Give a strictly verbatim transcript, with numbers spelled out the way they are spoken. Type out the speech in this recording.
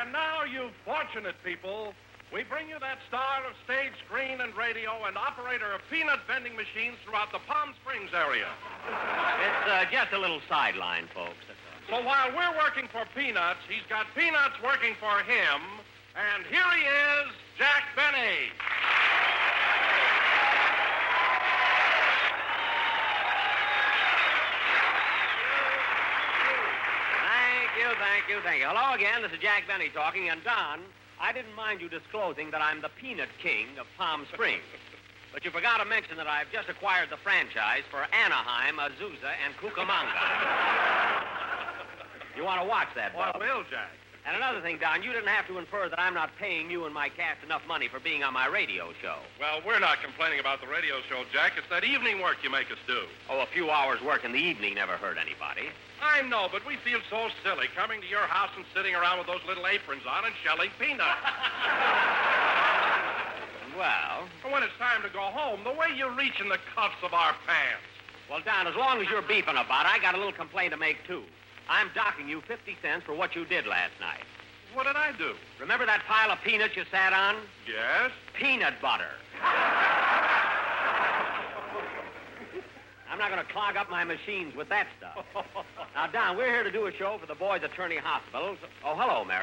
And now, you fortunate people, we bring you that star of stage, screen, and radio and operator of peanut vending machines throughout the Palm Springs area. It's uh, just a little sideline, folks. So while we're working for Peanuts, he's got Peanuts working for him. And here he is, Jack Benny. Thank you, thank you, thank you. Hello again, this is Jack Benny talking. And Don, I didn't mind you disclosing that I'm the Peanut King of Palm Springs. But you forgot to mention that I've just acquired the franchise for Anaheim, Azusa, and Cucamonga. You want to watch that, Well, Bob? I will, Jack. And another thing, Don, you didn't have to infer that I'm not paying you and my cast enough money for being on my radio show. Well, we're not complaining about the radio show, Jack. It's that evening work you make us do. Oh, a few hours' work in the evening never hurt anybody. I know, but we feel so silly coming to your house and sitting around with those little aprons on and shelling peanuts. Well... But when it's time to go home, the way you reach in the cuffs of our pants. Well, Don, as long as you're beefing about it, I got a little complaint to make, too. I'm docking you fifty cents for what you did last night. What did I do? Remember that pile of peanuts you sat on? Yes? Peanut butter. I'm not going to clog up my machines with that stuff. Now, Don, we're here to do a show for the Boys Attorney Hospital. Oh, hello, Mary.